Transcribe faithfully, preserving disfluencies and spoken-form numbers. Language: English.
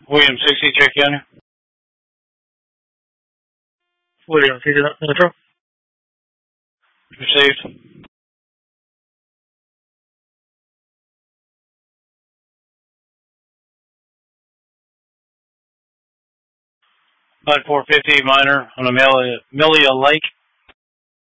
William sixty, check in. William sixty, Metro. Received. Flight four fifty, minor on Amelia, Amelia Lake.